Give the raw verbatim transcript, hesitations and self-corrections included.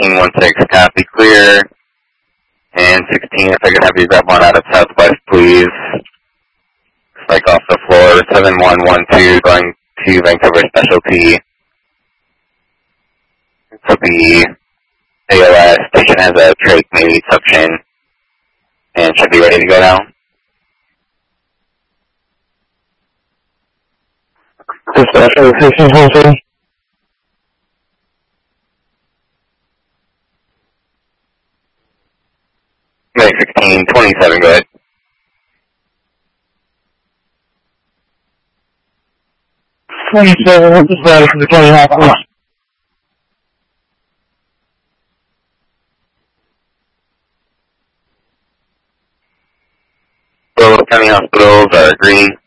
fifteen one six, copy, clear. And sixteen, if I could have you grab one out of Southwest, please. Looks like off the floor, seven one one two, going to Vancouver Specialty. So the A O S station has a trach maybe suction and should be ready to go now. Dispatcher, fifteen twenty-seven. Medic sixteen twenty-seven, go ahead. twenty-seven, dispatcher for the twenty hospital. So, county hospitals are green.